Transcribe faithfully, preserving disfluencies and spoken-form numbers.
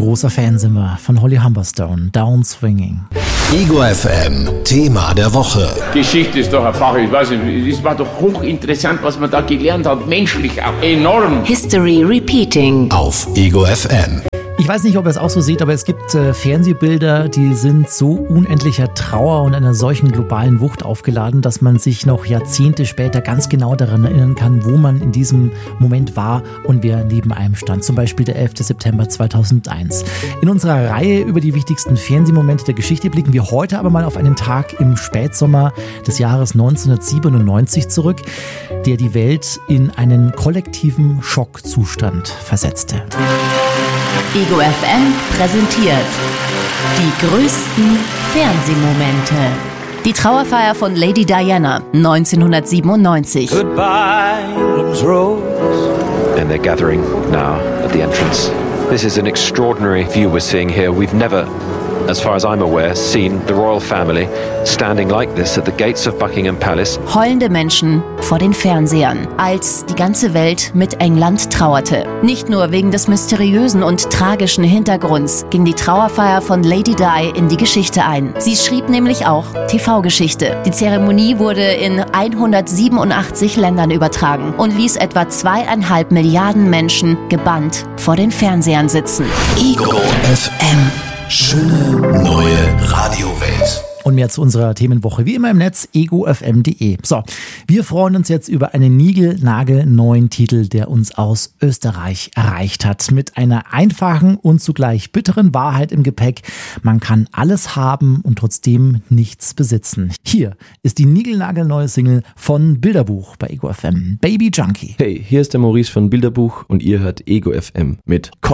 Großer Fan sind wir von Holly Humberstone, Down Swinging. Ego F M, Thema der Woche. Geschichte ist doch eine Sache, ich weiß nicht, es war doch hochinteressant, was man da gelernt hat, menschlich auch enorm. History Repeating Auf Ego F M. Ich weiß nicht, ob ihr es auch so seht, aber es gibt äh, Fernsehbilder, die sind so unendlicher Trauer und einer solchen globalen Wucht aufgeladen, dass man sich noch Jahrzehnte später ganz genau daran erinnern kann, wo man in diesem Moment war und wer neben einem stand. Zum Beispiel der elfter September zweitausendeins. In unserer Reihe über die wichtigsten Fernsehmomente der Geschichte blicken wir heute aber mal auf einen Tag im Spätsommer des Jahres neunzehnhundertsiebenundneunzig zurück, der die Welt in einen kollektiven Schockzustand versetzte. Ego F M präsentiert die größten Fernsehmomente. Die Trauerfeier von Lady Diana neunzehnhundertsiebenundneunzig. Goodbye, England's Rose. And they're gathering now at the entrance. This is an extraordinary view we're seeing here. We've never, as far as I'm aware, seen the royal family standing like this at the gates of Buckingham Palace. Heulende Menschen vor den Fernsehern, als die ganze Welt mit England trauerte. Nicht nur wegen des mysteriösen und tragischen Hintergrunds ging die Trauerfeier von Lady Di in die Geschichte ein. Sie schrieb nämlich auch T V-Geschichte. Die Zeremonie wurde in hundertsiebenundachtzig Ländern übertragen und ließ etwa zweieinhalb Milliarden Menschen gebannt vor den Fernsehern sitzen. Ego F M. Schöne neue Radiowelt. Und mehr zu unserer Themenwoche, wie immer im Netz, ego f m punkt d e. So, wir freuen uns jetzt über einen niegelnagelneuen Titel, der uns aus Österreich erreicht hat. Mit einer einfachen und zugleich bitteren Wahrheit im Gepäck. Man kann alles haben und trotzdem nichts besitzen. Hier ist die niegelnagelneue Single von Bilderbuch bei Ego F M. Baby Junkie. Hey, hier ist der Maurice von Bilderbuch und ihr hört Ego F M mit Call